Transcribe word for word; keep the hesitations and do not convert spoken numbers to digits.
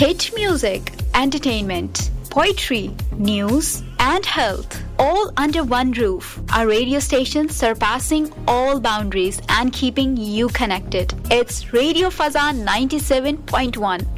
Hit music, entertainment, poetry, news, and health, all under one roof. Our radio station surpassing all boundaries and keeping you connected. It's Radio Fazan ninety-seven point one.